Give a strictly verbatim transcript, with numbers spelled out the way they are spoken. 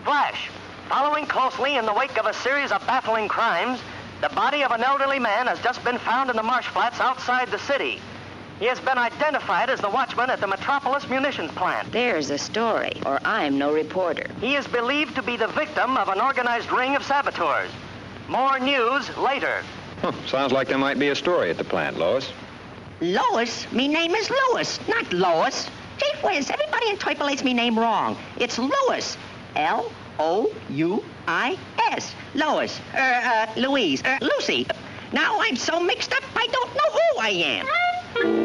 Flash. Following closely in the wake of a series of baffling crimes, the body of an elderly man has just been found in the marsh flats outside the city. He has been identified as the watchman at the Metropolis munitions plant. There's a story, or I'm no reporter. He is believed to be the victim of an organized ring of saboteurs. More news later. Huh, sounds like there might be a story at the plant, Lois. Lois? Me name is Louis, not Lois. Gee whiz, everybody interpolates me name wrong. It's Louis. L O U I S. Lois. Er, uh, Louise. Er, Lucy. Now I'm so mixed up, I don't know who I am.